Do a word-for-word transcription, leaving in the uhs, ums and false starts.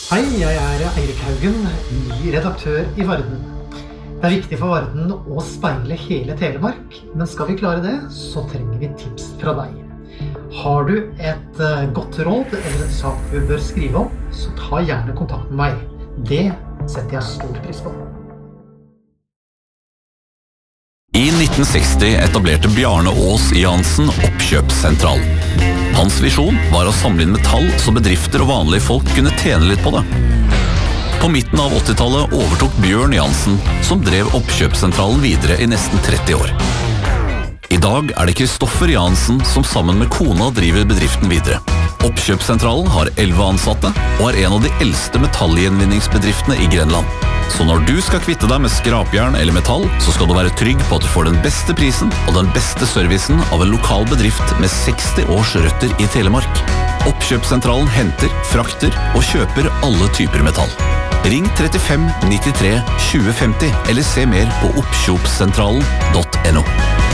Hei, jeg er Eirik Haugen, ny redaktør i Varden. Det er viktig for Varden å speile hele Telemark, men skal vi klare det, så trenger vi tips fra deg. Har du et godt råd eller en sak du bør skrive om, så ta gjerne kontakt med meg. Det setter jeg stor pris på. I nitten seksti etablerte Bjarne Aas Jansen oppkjøpssentral. Hans visjon var å samle inn metall så bedrifter og vanlige folk kunne tjene litt på det. På midten av åttitallet overtok Bjørn Jansen, som drev oppkjøpssentralen videre i nesten tretti år. I dag er det Kristoffer Jansen som sammen med kona driver bedriften videre. Oppkjøpssentralen har elleve ansatte og er en av de eldste metallgjenvinningsbedriftene i Grenland. Så når du skal kvitte deg med skrapjern eller metall, så skal du være trygg på at du får den beste prisen og den beste servicen av en lokal bedrift med seksti års røtter i Telemark. Oppkjøpssentralen henter, frakter og kjøper alle typer metall. Ring trettifem nittitre tjue femti eller se mer på oppkjøpssentralen punktum no.